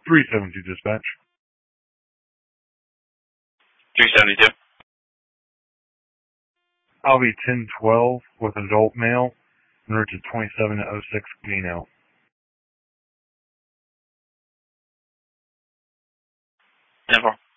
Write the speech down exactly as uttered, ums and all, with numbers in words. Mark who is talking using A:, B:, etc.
A: three seventy-two dispatch.
B: three seventy-two.
A: I'll be ten twelve with adult male, en route to twenty-seven oh six Gino.
B: ten four.